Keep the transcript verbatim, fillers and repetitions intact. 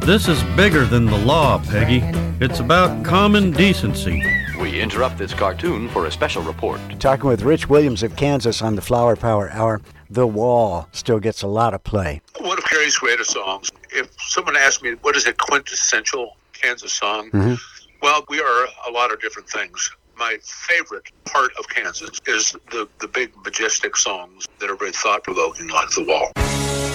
This is bigger than the law, Peggy. It's about common decency. We interrupt this cartoon for a special report. Talking with Rich Williams of Kansas on the Flower Power Hour. The Wall still gets a lot of play. One of Carrie's greatest songs. If someone asked me, what is a quintessential Kansas song? Mm-hmm. Well, we are a lot of different things. My favorite part of Kansas is the, the big, majestic songs that are very thought-provoking, like The Wall.